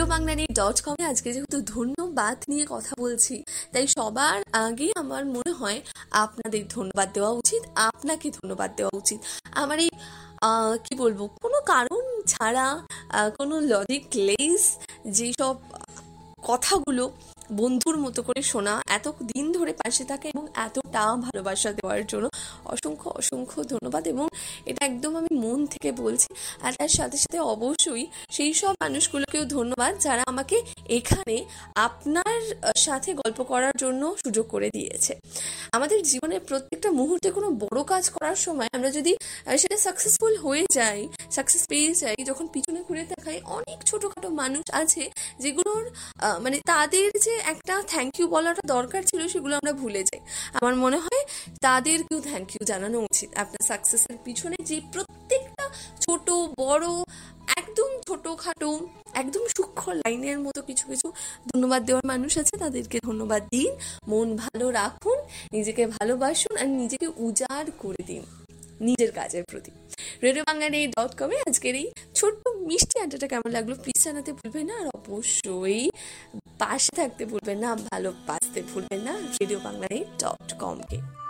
RadioBanglani.com আজকে যেহেতু ধন্যবাদ নিয়ে কথা বলছি, তাই সবার আগে আমার মনে হয় আপনাদের ধন্যবাদ দেওয়া উচিত, আপনাকে ধন্যবাদ দেওয়া উচিত। আমার এই কি বলবো, কোনো কারণ ছাড়া কোনো লজিকলেস যেসব কথাগুলো বন্ধুর মতো করে শোনা, এত দিন ধরে পাশে থাকা এবং এতটা ভালোবাসা দেওয়ার জন্য অসংখ্য অসংখ্য ধন্যবাদ। এবং এটা একদম আমি মন থেকে বলছি। আর তার সাথে সাথে অবশ্যই সেই সব মানুষগুলোকেও ধন্যবাদ যারা আমাকে এখানে আপনার সাথে গল্প করার জন্য সুযোগ করে দিয়েছে। আমাদের জীবনের প্রত্যেকটা মুহূর্তে কোনো বড় কাজ করার সময় আমরা যদি সেটা সাকসেসফুল হয়ে যাই, সাকসেস পেয়ে যাই, যখন পিছনে ঘুরে দেখাই অনেক ছোটখাটো মানুষ আছে যেগুলোর মানে তাদের যে একটা থ্যাংক ইউ বলাটা দরকার ছিল সেগুলো আমরা ভুলে যাই। আমার মনে হয় তাদেরকেও থ্যাংক ইউ জানানো উচিত। আপনার সাকসেসের পিছনে যে প্রত্যেকটা ছোট বড় একদম ছোটখাটো একদম সূক্ষ্ম লাইনের মতো কিছু কিছু ধন্যবাদ দেওয়ার মানুষ আছে, তাদেরকে ধন্যবাদ দিন। মন ভালো রাখুন, নিজেকে ভালোবাসুন আর নিজেকে উজাড় করে দিন নিজের কাজের প্রতি। RadioBanglani.com আজকের এই ছোট্ট মিষ্টি আড্ডাটা কেমন লাগলো প্লিজ জানাতে ভুলবেন না। আর অবশ্যই পাশে থাকতে ভুলবেন না, ভালোবাসতে ভুলবেন না RadioBanglani.com কে।